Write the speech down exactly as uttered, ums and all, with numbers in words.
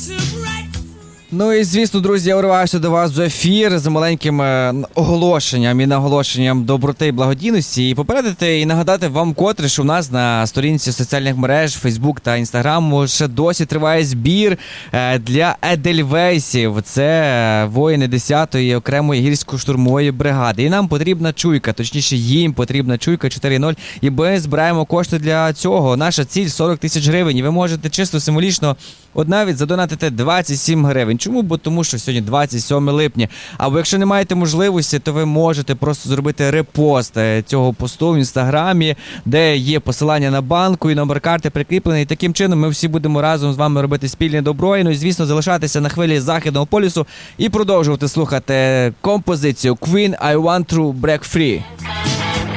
Ну і, звісно, друзі, я вриваюся до вас в ефір з маленьким е, оголошенням і наголошенням доброти і благодійності. І попередити і нагадати вам котре, що у нас на сторінці соціальних мереж, Фейсбук та Інстаграм ще досі триває збір е, для едельвейсів. Це воїни десятої окремої гірсько-штурмової бригади. І нам потрібна чуйка, точніше їм потрібна чуйка чотири нуль. І ми збираємо кошти для цього. Наша ціль сорок тисяч гривень. І ви можете чисто символічно от навіть задонатити двадцять сім гривень. Чому? Бо тому що сьогодні двадцять сьоме липня. Або якщо не маєте можливості, то ви можете просто зробити репост цього посту в Інстаграмі, де є посилання на банку і номер карти прикріплений. І таким чином ми всі будемо разом з вами робити спільне добро. І, ну, і звісно, залишатися на хвилі Західного полюсу і продовжувати слухати композицію Queen I Want to Break Free.